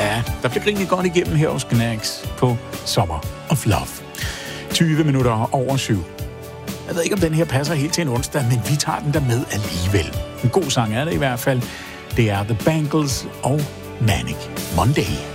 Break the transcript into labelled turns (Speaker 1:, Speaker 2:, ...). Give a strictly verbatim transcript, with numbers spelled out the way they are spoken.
Speaker 1: Ja, der bliver grinet godt igennem her hos Knacks på Summer of Love. tyve minutter over syv. Jeg ved ikke, om den her passer helt til en onsdag, men vi tager den der med alligevel. En god sang er det i hvert fald. Det er The Bangles og Manic Monday.